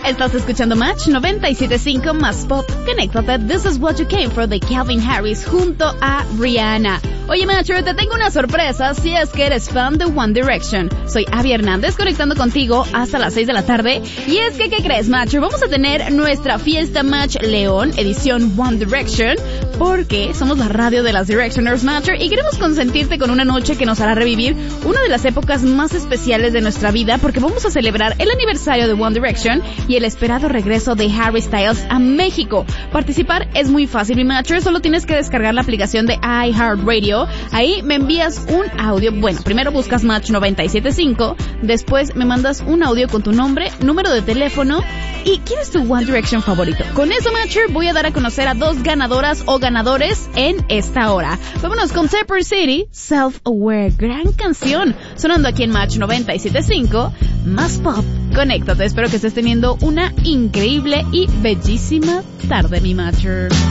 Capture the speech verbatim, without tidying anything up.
Estás escuchando Match noventa y siete punto cinco más pop. Conéctate, This Is What You Came For de Calvin Harris junto a Rihanna. Oye, Matcher, te tengo una sorpresa si es que eres fan de One Direction. Soy Abby Hernández conectando contigo hasta las seis de la tarde. Y es que, ¿qué crees, Matcher? Vamos a tener nuestra fiesta Match León, edición One Direction, porque somos la radio de las Directioners, Matcher, y queremos consentirte con una noche que nos hará revivir una de las épocas más especiales de nuestra vida, porque vamos a celebrar el aniversario de One Direction y el esperado regreso de Harry Styles a México. Participar es muy fácil, mi Matcher, solo tienes que descargar la aplicación de iHeartRadio. Ahí me envías un audio, bueno, primero buscas Match noventa y siete punto cinco, después me mandas un audio con tu nombre, número de teléfono y quién es tu One Direction favorito. Con eso, Matcher, voy a dar a conocer a dos ganadoras o ganadores en esta hora. Vámonos con Separate City, Self-Aware, gran canción, sonando aquí en Match noventa y siete punto cinco, más pop. Conéctate, espero que estés teniendo una increíble y bellísima tarde, mi Matcher.